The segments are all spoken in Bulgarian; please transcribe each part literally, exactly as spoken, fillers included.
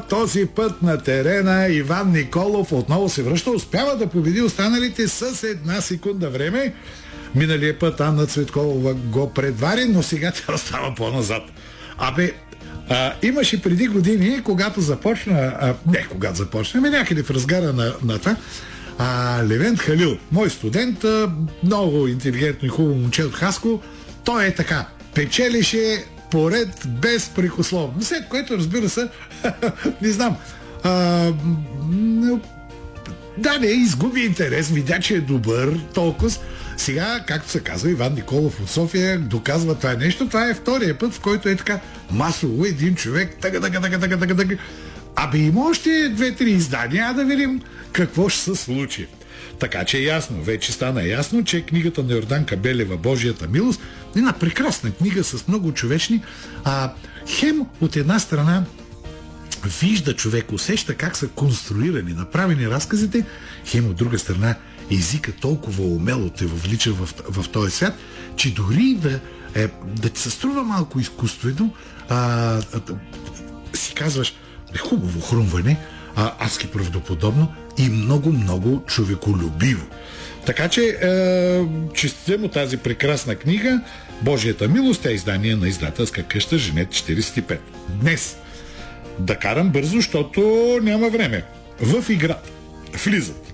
този път на терена Иван Николов отново се връща, успява да победи останалите с една секунда време. Миналия път Анна Цветкова го предвари, но сега тя остава по-назад. Абе, а, имаше преди години, когато започна, а, не когато започна, ами някъде в разгара на, на това, а, Левент Халил, мой студент, а, много интелигентно и хубаво момче от Хаско, той е така, печелише поред безпрекословно. След което, разбира се, не знам, а, да, не, изгуби интерес, видя, че е добър, толкова. Сега, както се казва, Иван Николов от София доказва това нещо. Това е втория път, в който е така масово един човек тъга, тъга, тъга, тъга, тъга, тъга. Абе, има още две-три издания, а да видим какво ще се случи. Така че е ясно, вече стана ясно, че книгата на Йорданка Белева "Божията милост" е една прекрасна книга с много човечни, а хем от една страна вижда човек, усеща как са конструирани, направени разказите, хем от друга страна езика толкова умело те въвлича в, в този свят, че дори да, е, да ти се струва малко изкуствено, а, а, си казваш, хубаво хрумване, а, адски правдоподобно и много-много човеколюбиво. Така че е, честите му тази прекрасна книга "Божията милост" е издание на издателска къща Женет четирийсет и пет. Днес да карам бързо, защото няма време. В играта влизат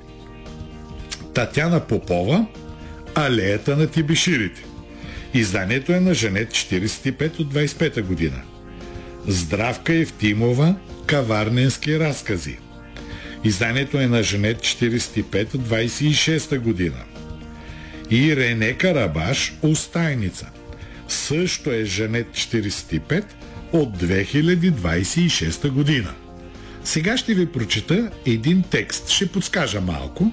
Татяна Попова, "Алеята на тибеширите". Изданието е на Женет четирийсет и пет от двайсет и пета година. Здравка Евтимова, "Каварненски разкази". Изданието е на Женет четирийсет и пет от двайсет и шеста година. И Рене Карабаш, "Устайница". Също е Женет четирийсет и пет от две хиляди двайсет и шеста година. Сега ще ви прочета един текст. Ще подскажа малко.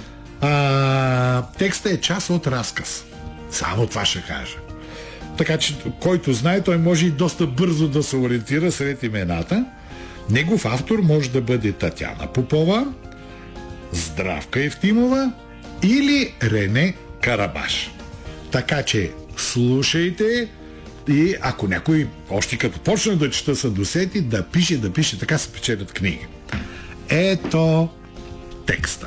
А, текстът е част от разказ. Само това ще кажа. Така че, който знае, той може и доста бързо да се ориентира сред имената. Негов автор може да бъде Татяна Попова, Здравка Евтимова или Рене Карабаш. Така че слушайте и ако някой още като почне да чета се досети, да пише, да пише, така се печелят книги. Ето текста.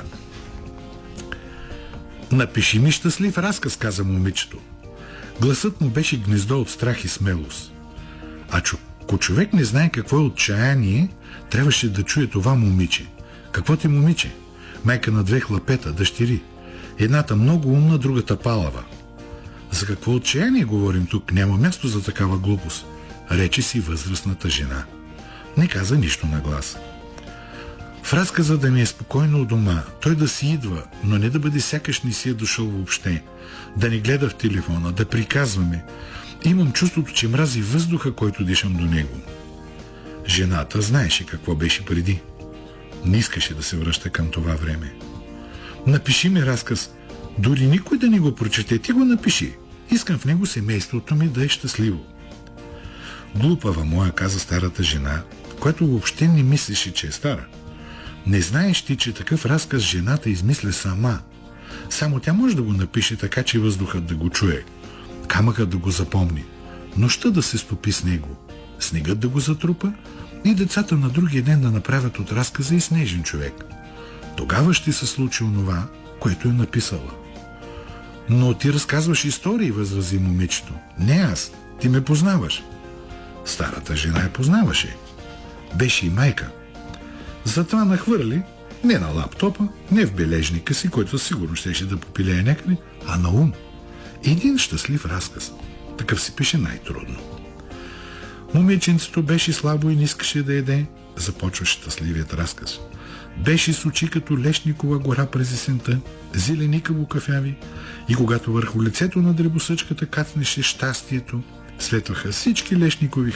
"Напиши ми щастлив разказ", каза момичето. Гласът му беше гнездо от страх и смелост. А ако човек не знае какво е отчаяние, трябваше да чуе това момиче. Какво ти момиче? Майка на две хлапета, дъщери. Едната много умна, другата палава. За какво отчаяние говорим тук? Няма място за такава глупост, рече си възрастната жена. Не каза нищо на глас. В разказа да ми е спокойно у дома, той да си идва, но не да бъде сякаш не си е дошъл въобще, да не гледа в телефона, да приказваме. Имам чувството, че мрази въздуха, който дишам до него. Жената знаеше какво беше преди. Не искаше да се връща към това време. "Напиши ми разказ, дори никой да не го прочете, ти го напиши. Искам в него семейството ми да е щастливо." "Глупава моя", каза старата жена, която въобще не мислеше, че е стара. "Не знаеш ти, че такъв разказ жената измисля сама. Само тя може да го напише така, че въздухът да го чуе, камъкът да го запомни, нощта да се стопи с него, снегът да го затрупа и децата на другия ден да направят от разказа и снежен човек. Тогава ще се случи онова, което е написала." "Но ти разказваш истории", възрази момичето. "Не аз, ти ме познаваш." Старата жена я познаваше. Беше и майка. Затова нахвърли не на лаптопа, не в бележника си, който сигурно щеше да попилее някъде, а на ум. Един щастлив разказ. Такъв се пише най-трудно. Момиченцето беше слабо и не искаше да еде. Започва щастливият разказ. Беше с очи като Лешникова гора през есента, зеленикаво кафяви, и когато върху лицето на дребосъчката кацнеше щастието, светваха всички Лешникови